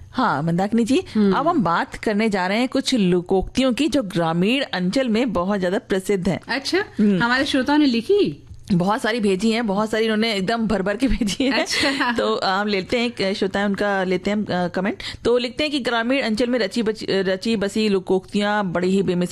हाँ मंदाकिनी जी, अब हम बात करने जा रहे हैं कुछ लोकोक्तियों की जो ग्रामीण अंचल में बहुत ज्यादा प्रसिद्ध हैं। अच्छा, हमारे श्रोताओं ने लिखी, बहुत सारी भेजी हैं, बहुत सारी उन्होंने एकदम भर भर के भेजी है। अच्छा। तो हम लेते हैं, श्रोता उनका लेते हैं कमेंट। तो लिखते हैं कि ग्रामीण अंचल में रची बसी लोकोक्तियां बड़ी ही बेमिसाल